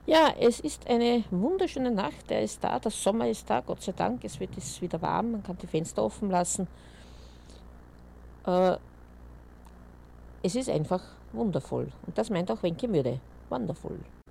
Ja, es ist eine wunderschöne Nacht, der ist da, der Sommer ist da, Gott sei Dank, ist wieder warm, man kann die Fenster offen lassen. Äh, Es ist einfach wundervoll. Und das meint auch Wenke Mürde. Wonderful.